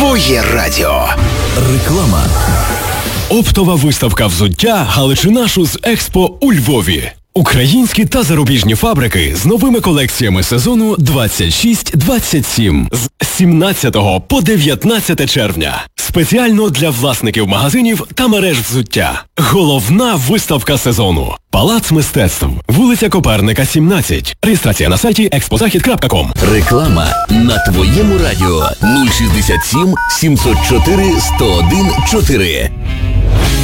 Твоє радіо. Реклама. Оптова виставка взуття «Галичина Шуз Експо» у Львові. Українські та зарубіжні фабрики з новими колекціями сезону 26-27 з 17 по 19 червня. Спеціально для власників магазинів та мереж взуття. Головна виставка сезону. Палац мистецтв. Вулиця Коперника, 17. Реєстрація на сайті expozahid.com. Реклама на твоєму радіо 067 704 101 4.